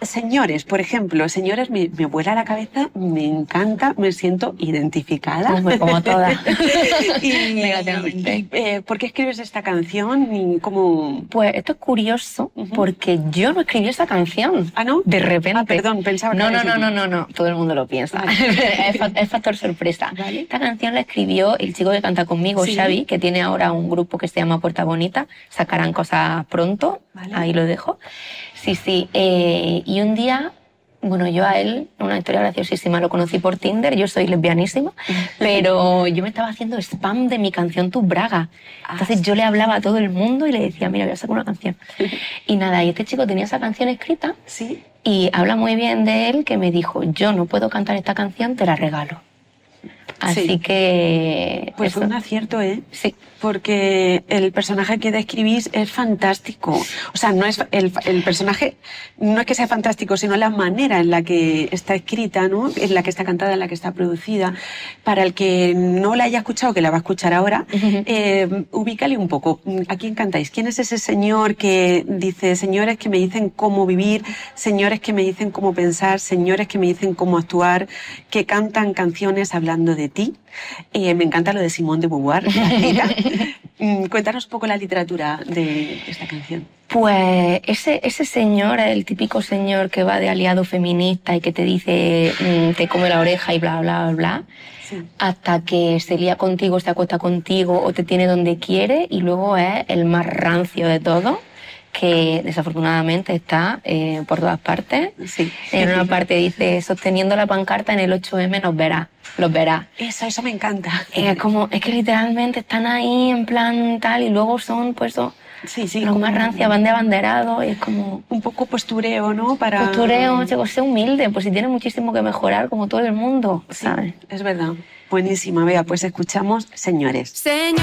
señores, por ejemplo, señores me vuela la cabeza, me encanta, me siento identificada. Como todas. ¿Por qué escribes esta canción? ¿Y cómo? Pues esto es curioso, porque yo no escribí esa canción. ¿Ah, no? De repente. Ah, perdón, pensaba que No, todo el mundo lo piensa. Vale. es factor sorpresa. Vale. Esta canción la escribió el chico que canta conmigo, Sí. Xavi, que tiene ahora un grupo que se llama Puerta Bonita. Sacarán cosas pronto, Vale. Ahí lo dejo. Sí. Y un día, bueno, yo a él, una historia graciosísima, lo conocí por Tinder, yo soy lesbianísima, pero yo me estaba haciendo spam de mi canción Tu Braga. Entonces yo le hablaba a todo el mundo y le decía, mira, voy a sacar una canción. Y nada, y este chico tenía esa canción escrita. Sí. Y habla muy bien de él, que me dijo, yo no puedo cantar esta canción, te la regalo. Así que... Pues fue un acierto, ¿eh? Sí. Porque el personaje que describís es fantástico. O sea, no es el personaje no es que sea fantástico, sino la manera en la que está escrita, ¿no? En la que está cantada, en la que está producida. Para el que no la haya escuchado, que la va a escuchar ahora, ubícale un poco. ¿A quién cantáis? ¿Quién es ese señor que dice, señores que me dicen cómo vivir, señores que me dicen cómo pensar, señores que me dicen cómo actuar, que cantan canciones hablando de ti? Me encanta lo de Simone de Beauvoir, la cita. Cuéntanos un poco la literatura de esta canción. Pues ese señor, el típico señor que va de aliado feminista y que te dice, te come la oreja y bla, bla, bla, Sí. hasta que se lía contigo, se acuesta contigo o te tiene donde quiere, y luego es el más rancio de todo, que desafortunadamente está por todas partes. Sí. En una parte dice, sosteniendo la pancarta en el 8M los verás. Eso me encanta. Es que literalmente están ahí en plan tal, y luego son pues Sí, los más rancias, van de abanderado, y es como... Un poco postureo, ¿no? Postureo, sé humilde, pues si tiene muchísimo que mejorar, como todo el mundo, ¿sabes? Sí, es verdad. Buenísima, Bea, pues escuchamos Señores.